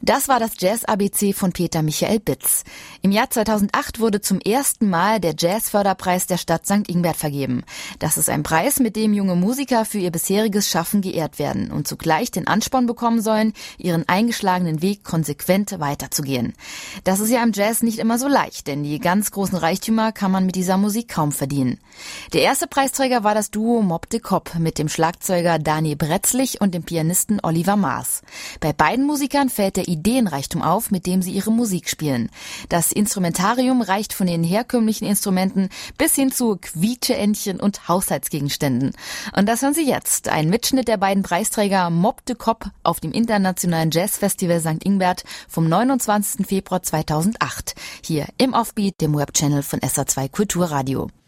Das war das Jazz-ABC von Peter Michael Bitz. Im Jahr 2008 wurde zum ersten Mal der Jazz-Förderpreis der Stadt St. Ingbert vergeben. Das ist ein Preis, mit dem junge Musiker für ihr bisheriges Schaffen geehrt werden und zugleich den Ansporn bekommen sollen, ihren eingeschlagenen Weg konsequent weiterzugehen. Das ist ja im Jazz nicht immer so leicht, denn die ganz großen Reichtümer kann man mit dieser Musik kaum verdienen. Der erste Preisträger war das Duo Mob de Kopp mit dem Schlagzeuger Dani Bretzlich und dem Pianisten Oliver Maas. Bei beiden Musikern fällt der Ideenreichtum auf, mit dem sie ihre Musik spielen. Das Instrumentarium reicht von den herkömmlichen Instrumenten bis hin zu Quietscheentchen und Haushaltsgegenständen. Und das hören Sie jetzt. Ein Mitschnitt der beiden Preisträger Mob de Kopp auf dem Internationalen Jazzfestival St. Ingbert vom 29. Februar 2008. Hier im Offbeat, dem Webchannel von SA2 Kulturradio.